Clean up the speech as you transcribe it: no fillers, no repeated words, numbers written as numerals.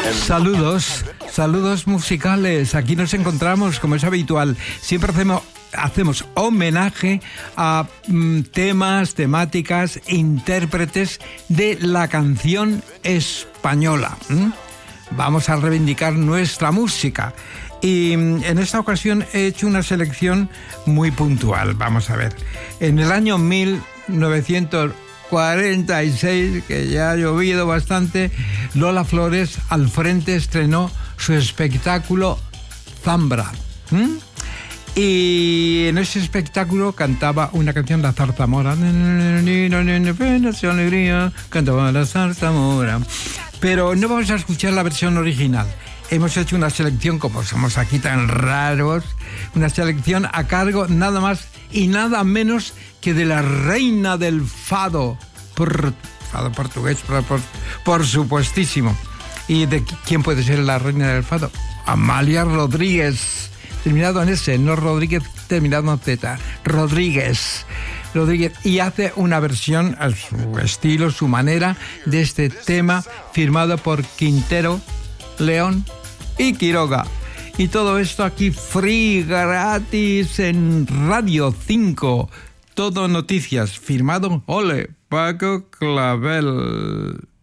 Saludos musicales. Aquí nos encontramos, como es habitual. Siempre hacemos homenaje a temáticas, intérpretes de la canción española. Vamos a reivindicar nuestra música. Y en esta ocasión he hecho una selección muy puntual. Vamos a ver. En el año 1946, que ya ha llovido bastante, Lola Flores al frente estrenó su espectáculo Zambra. Y en ese espectáculo cantaba una canción, La Zarzamora. Cantaba La Zarzamora. Pero no vamos a escuchar la versión original. Hemos hecho una selección, como somos aquí tan raros, una selección a cargo nada más y nada menos que de la reina del fado, fado portugués, por supuestísimo. ¿Y de quién puede ser la reina del fado? Amalia Rodríguez, terminado en S, no Rodríguez, terminado en Z, Rodríguez, y hace una versión a su estilo, su manera, de este tema, firmado por Quintero, León y Quiroga. Y todo esto aquí free, gratis, en Radio 5. Todo noticias, firmado, ole, Paco Clavel.